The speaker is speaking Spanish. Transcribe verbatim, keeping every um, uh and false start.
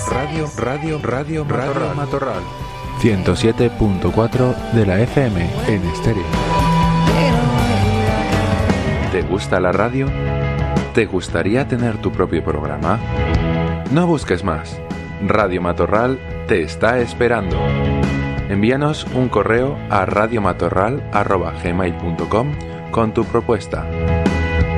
Radio, radio, radio, radio Matorral. ciento siete punto cuatro de la F M en estéreo. ¿Te gusta la radio? ¿Te gustaría tener tu propio programa? No busques más. Radio Matorral te está esperando. Envíanos un correo a radiomatorral arroba gmail punto com con tu propuesta.